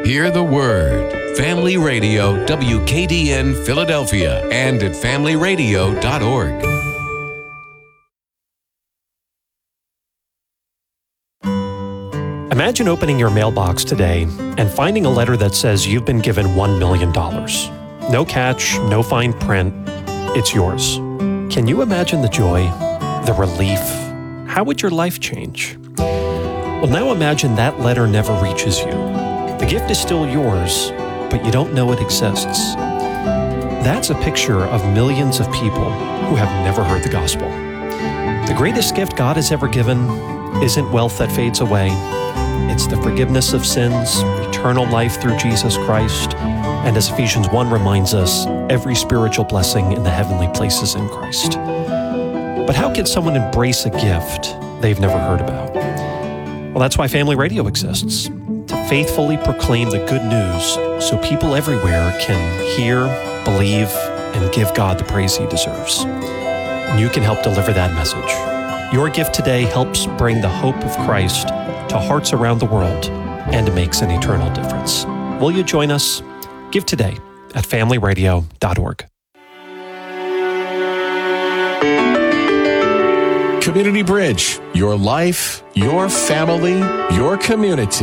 Hear the Word. Family Radio, WKDN Philadelphia, and at familyradio.org. Imagine opening your mailbox today and finding a letter that says you've been given $1 million. No catch, no fine print. It's yours. Can you imagine the joy, the relief? How would your life change? Well, now imagine that letter never reaches you. The gift is still yours, but you don't know it exists. That's a picture of millions of people who have never heard the gospel. The greatest gift God has ever given isn't wealth that fades away. It's the forgiveness of sins, eternal life through Jesus Christ, and as Ephesians 1 reminds us, every spiritual blessing in the heavenly places in Christ. But how can someone embrace a gift they've never heard about? Well, that's why Family Radio exists, to faithfully proclaim the good news so people everywhere can hear, believe, and give God the praise He deserves. And you can help deliver that message. Your gift today helps bring the hope of Christ to hearts around the world, and it makes an eternal difference. Will you join us? Give today at familyradio.org. Community Bridge, your life, your family, your community.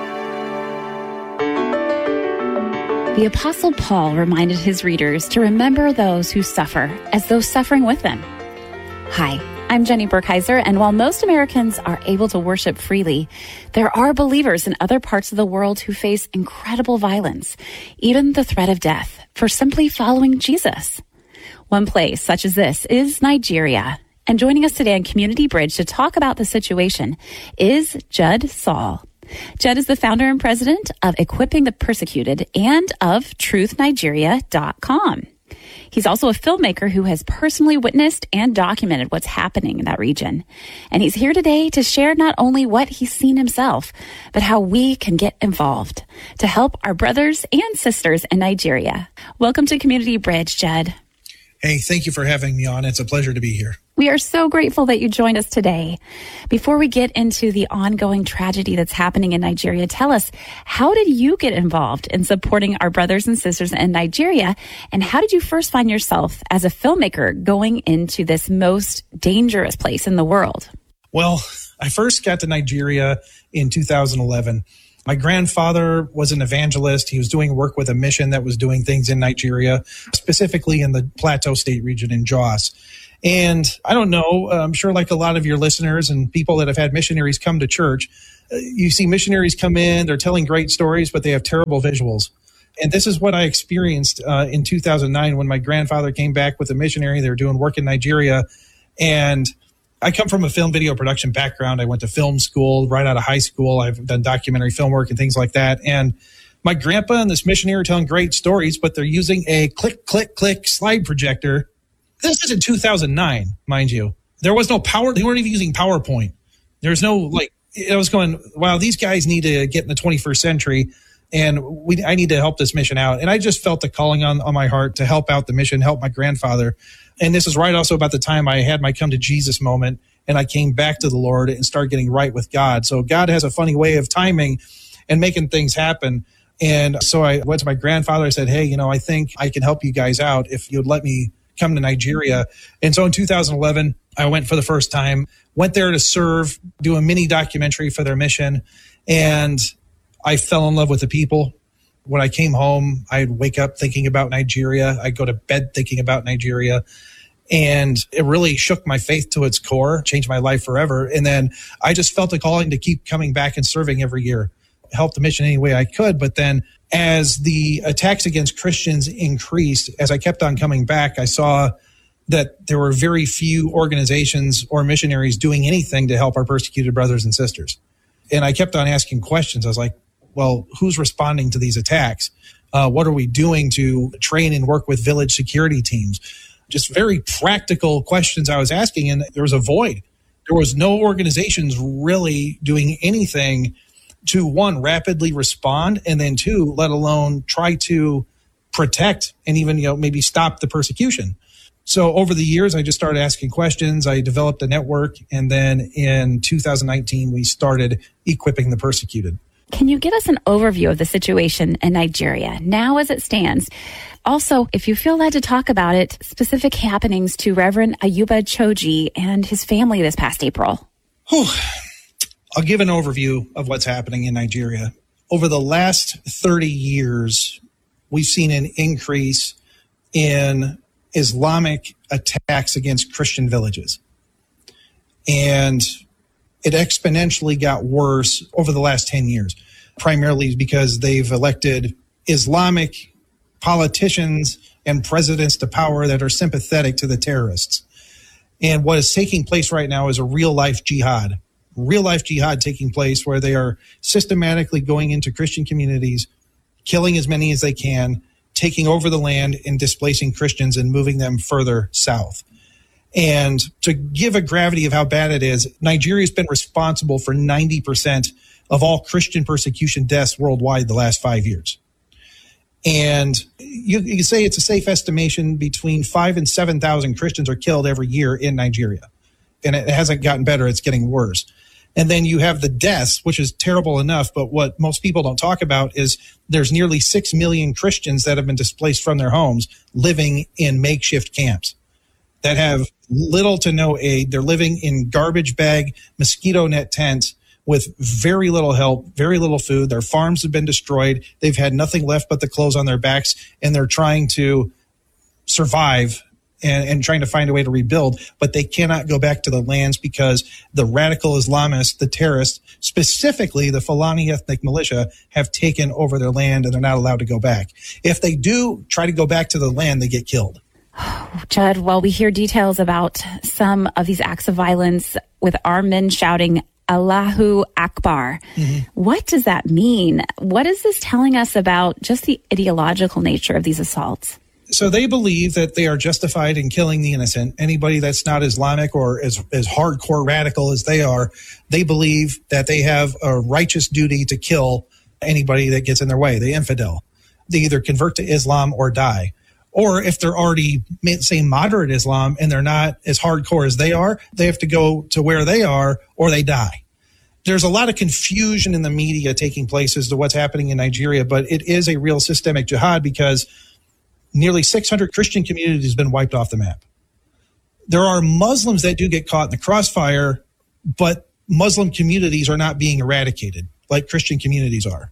The Apostle Paul reminded his readers to remember those who suffer as those suffering with them. Hi, I'm Jenny Burkheiser, and while most Americans are able to worship freely, there are believers in other parts of the world who face incredible violence, even the threat of death, for simply following Jesus. One place such as this is Nigeria. And joining us today on Community Bridge to talk about the situation is Judd Saul. Judd is the founder and president of Equipping the Persecuted and of TruthNigeria.com. He's also a filmmaker who has personally witnessed and documented what's happening in that region. And he's here today to share not only what he's seen himself, but how we can get involved to help our brothers and sisters in Nigeria. Welcome to Community Bridge, Judd. Hey, thank you for having me on. It's a pleasure to be here. We are so grateful that you joined us today. Before we get into the ongoing tragedy that's happening in Nigeria, tell us, how did you get involved in supporting our brothers and sisters in Nigeria? And how did you first find yourself as a filmmaker going into this most dangerous place in the world? Well, I first got to Nigeria in 2011. My grandfather was an evangelist. He was doing work with a mission that was doing things in Nigeria, specifically in the Plateau State region in Jos. And I don't know, I'm sure like a lot of your listeners and people that have had missionaries come to church, you see missionaries come in, they're telling great stories, but they have terrible visuals. And this is what I experienced in 2009 when my grandfather came back with a missionary. They were doing work in Nigeria. And I come from a film video production background. I went to film school right out of high school. I've done documentary film work and things like that. And my grandpa and this missionary are telling great stories, but they're using a click, click, click slide projector. This is in 2009, mind you. There was no power. They weren't even using PowerPoint. There's no I was going, wow, these guys need to get in the 21st century, and I need to help this mission out. And I just felt the calling on my heart to help out the mission, help my grandfather. And this is right also about the time I had my come to Jesus moment, and I came back to the Lord and started getting right with God. So God has a funny way of timing and making things happen. And so I went to my grandfather. I said, hey, I think I can help you guys out if you'd let me come to Nigeria. And so in 2011, I went for the first time, went there to serve, do a mini documentary for their mission. And I fell in love with the people. When I came home, I'd wake up thinking about Nigeria. I'd go to bed thinking about Nigeria. And it really shook my faith to its core, changed my life forever. And then I just felt a calling to keep coming back and serving every year, help the mission any way I could. But then as the attacks against Christians increased, as I kept on coming back, I saw that there were very few organizations or missionaries doing anything to help our persecuted brothers and sisters. And I kept on asking questions. I was like, well, who's responding to these attacks? What are we doing to train and work with village security teams? Just very practical questions I was asking, and there was a void. There was no organizations really doing anything to, one, rapidly respond, and then two, let alone try to protect and even, maybe stop the persecution. So over the years, I just started asking questions. I developed a network. And then in 2019, we started Equipping the Persecuted. Can you give us an overview of the situation in Nigeria now as it stands? Also, if you feel led to talk about it, specific happenings to Reverend Ayuba Choji and his family this past April. I'll give an overview of what's happening in Nigeria. Over the last 30 years, we've seen an increase in Islamic attacks against Christian villages. And it exponentially got worse over the last 10 years, primarily because they've elected Islamic politicians and presidents to power that are sympathetic to the terrorists. And what is taking place right now is a real-life jihad taking place where they are systematically going into Christian communities, killing as many as they can, taking over the land and displacing Christians and moving them further south. And to give a gravity of how bad it is, Nigeria's been responsible for 90% of all Christian persecution deaths worldwide the last 5 years. And you can say it's a safe estimation between 5,000 and 7,000 Christians are killed every year in Nigeria. And it hasn't gotten better, it's getting worse. And then you have the deaths, which is terrible enough, but what most people don't talk about is there's nearly 6 million Christians that have been displaced from their homes living in makeshift camps that have little to no aid. They're living in garbage bag, mosquito net tents with very little help, very little food. Their farms have been destroyed. They've had nothing left but the clothes on their backs, and they're trying to survive and trying to find a way to rebuild, but they cannot go back to the lands because the radical Islamists, the terrorists, specifically the Fulani ethnic militia, have taken over their land and they're not allowed to go back. If they do try to go back to the land, they get killed. Judd, while we hear details about some of these acts of violence with our men shouting, Allahu Akbar. What does that mean? What is this telling us about just the ideological nature of these assaults? So they believe that they are justified in killing the innocent. Anybody that's not Islamic or as hardcore radical as they are, they believe that they have a righteous duty to kill anybody that gets in their way, the infidel. They either convert to Islam or die. Or if they're already, say, moderate Islam and they're not as hardcore as they are, they have to go to where they are or they die. There's a lot of confusion in the media taking place as to what's happening in Nigeria, but it is a real systemic jihad because nearly 600 Christian communities have been wiped off the map. There are Muslims that do get caught in the crossfire, but Muslim communities are not being eradicated like Christian communities are.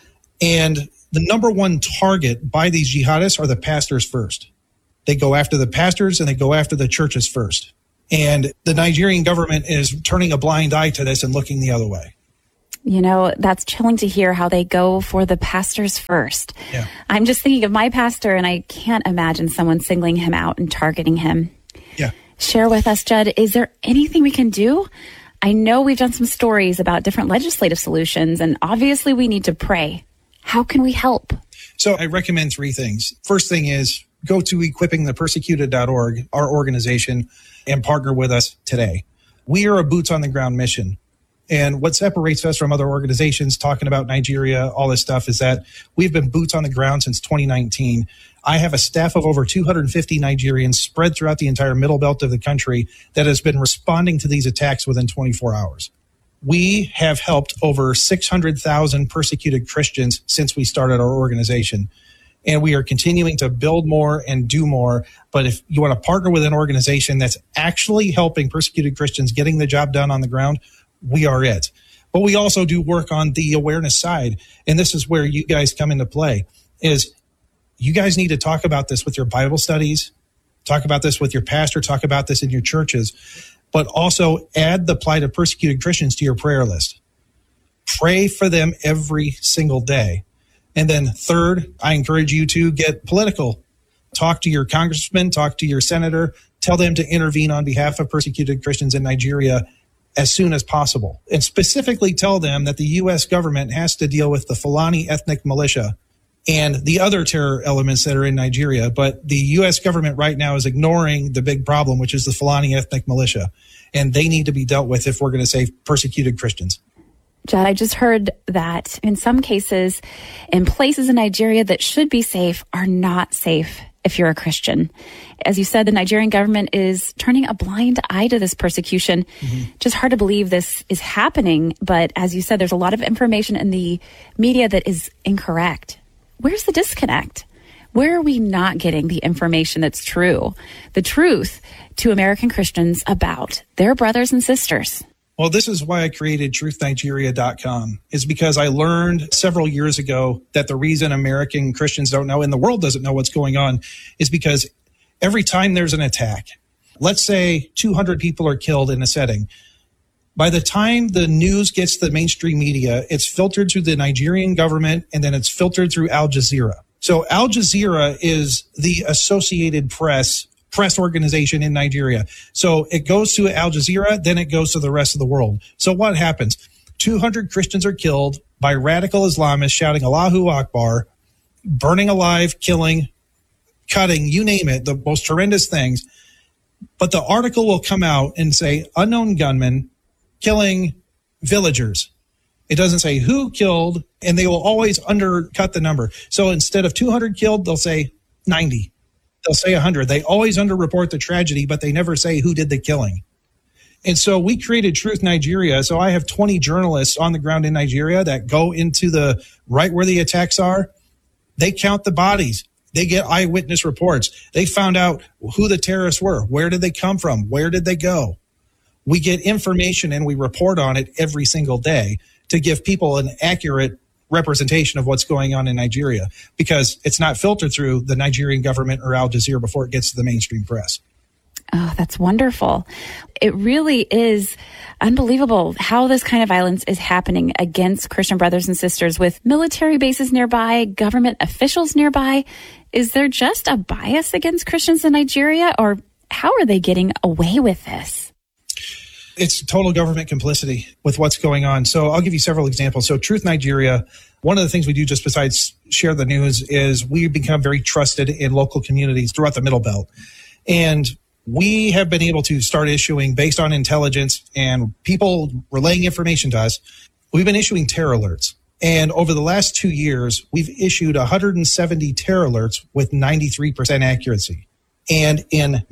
And the number one target by these jihadists are the pastors first. They go after the pastors and they go after the churches first. And the Nigerian government is turning a blind eye to this and looking the other way. You know, that's chilling to hear how they go for the pastors first. Yeah. I'm just thinking of my pastor, and I can't imagine someone singling him out and targeting him. Yeah. Share with us, Judd, is there anything we can do? I know we've done some stories about different legislative solutions, and obviously we need to pray. How can we help? So I recommend 3 things. First thing is go to equippingthepersecuted.org, our organization, and partner with us today. We are a boots on the ground mission. And what separates us from other organizations talking about Nigeria, all this stuff, is that we've been boots on the ground since 2019. I have a staff of over 250 Nigerians spread throughout the entire middle belt of the country that has been responding to these attacks within 24 hours. We have helped over 600,000 persecuted Christians since we started our organization. And we are continuing to build more and do more. But if you want to partner with an organization that's actually helping persecuted Christians getting the job done on the ground, we are it. But we also do work on the awareness side. And this is where you guys come into play, is you guys need to talk about this with your Bible studies, talk about this with your pastor, talk about this in your churches, but also add the plight of persecuted Christians to your prayer list. Pray for them every single day. And then third, I encourage you to get political. Talk to your congressman, talk to your senator, tell them to intervene on behalf of persecuted Christians in Nigeria as soon as possible. And specifically tell them that the U.S. government has to deal with the Fulani ethnic militia and the other terror elements that are in Nigeria. But the U.S. government right now is ignoring the big problem, which is the Fulani ethnic militia. And they need to be dealt with if we're going to save persecuted Christians. Judd, I just heard that in some cases, in places in Nigeria that should be safe are not safe if you're a Christian. As you said, the Nigerian government is turning a blind eye to this persecution. Just hard to believe this is happening. But as you said, there's a lot of information in the media that is incorrect. Where's the disconnect? Where are we not getting the information that's true, the truth to American Christians about their brothers and sisters? Well, this is why I created TruthNigeria.com, is because I learned several years ago that the reason American Christians don't know and the world doesn't know what's going on is because every time there's an attack, let's say 200 people are killed in a setting. By the time the news gets to the mainstream media, it's filtered through the Nigerian government and then it's filtered through Al Jazeera. So Al Jazeera is the Associated Press organization in Nigeria. So it goes to Al Jazeera, then it goes to the rest of the world. So what happens? 200 Christians are killed by radical Islamists shouting Allahu Akbar, burning alive, killing, cutting, you name it, the most horrendous things. But the article will come out and say unknown gunmen killing villagers. It doesn't say who killed, and they will always undercut the number. So instead of 200 killed, they'll say 90. They'll say 100. They always underreport the tragedy, but they never say who did the killing. And so we created Truth Nigeria. So I have 20 journalists on the ground in Nigeria that go into the right where the attacks are. They count the bodies. They get eyewitness reports. They found out who the terrorists were. Where did they come from? Where did they go? We get information and we report on it every single day to give people an accurate representation of what's going on in Nigeria, because it's not filtered through the Nigerian government or Al Jazeera before it gets to the mainstream press. Oh, that's wonderful. It really is unbelievable how this kind of violence is happening against Christian brothers and sisters with military bases nearby, government officials nearby. Is there just a bias against Christians in Nigeria, or how are they getting away with this? It's total government complicity with what's going on. So I'll give you several examples. So Truth Nigeria, one of the things we do just besides share the news is we've become very trusted in local communities throughout the Middle Belt. And we have been able to start issuing, based on intelligence and people relaying information to us, we've been issuing terror alerts. And over the last 2 years, we've issued 170 terror alerts with 93% accuracy. And in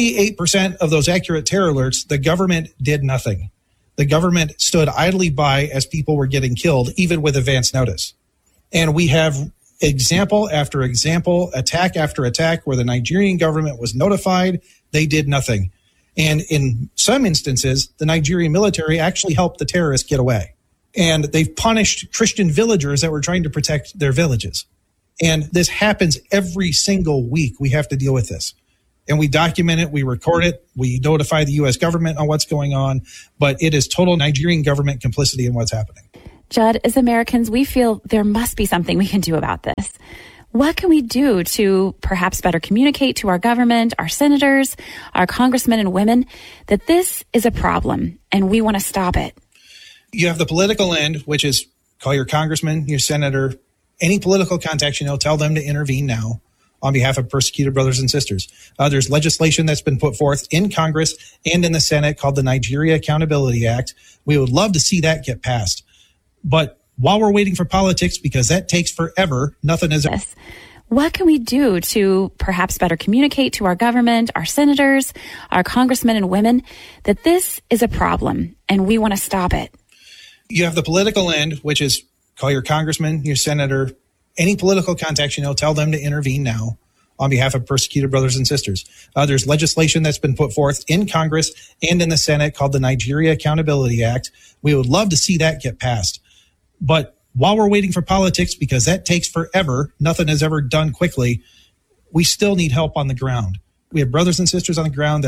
98% of those accurate terror alerts, the government did nothing. The government stood idly by as people were getting killed, even with advance notice. And we have example after example, attack after attack, where the Nigerian government was notified, they did nothing. And in some instances, the Nigerian military actually helped the terrorists get away. And they've punished Christian villagers that were trying to protect their villages. And this happens every single week. We have to deal with this. And we document it, we record it, we notify the U.S. government on what's going on, but it is total Nigerian government complicity in what's happening. Judd, as Americans, we feel there must be something we can do about this. What can we do to perhaps better communicate to our government, our senators, our congressmen and women, that this is a problem and we want to stop it? You have the political end, which is call your congressman, your senator, any political contacts, tell them to intervene now on behalf of persecuted brothers and sisters. There's legislation that's been put forth in Congress and in the Senate called the Nigeria Accountability Act. We would love to see that get passed. But while we're waiting for politics, because that takes forever, nothing is... What can we do to perhaps better communicate to our government, our senators, our congressmen and women, that this is a problem and we want to stop it? You have the political end, which is call your congressman, your senator, any political contacts, tell them to intervene now on behalf of persecuted brothers and sisters. There's legislation that's been put forth in Congress and in the Senate called the Nigeria Accountability Act. We would love to see that get passed. But while we're waiting for politics, because that takes forever, nothing is ever done quickly, we still need help on the ground. We have brothers and sisters on the ground